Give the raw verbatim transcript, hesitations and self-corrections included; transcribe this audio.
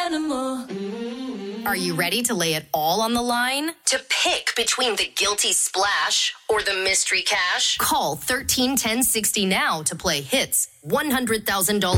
animal. Are you ready to lay it all on the line? To pick between the guilty splash or the mystery cash? Call thirteen ten sixty now to play Hits one hundred thousand dollars